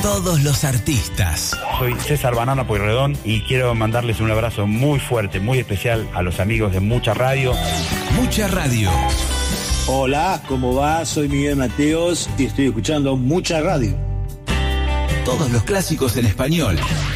Todos los artistas. Soy César Banana Pueyrredón y quiero mandarles un abrazo muy fuerte, muy especial a los amigos de Mucha Radio. Mucha Radio. Hola, ¿cómo va? Soy Miguel Mateos y estoy escuchando Mucha Radio. Todos los clásicos en español.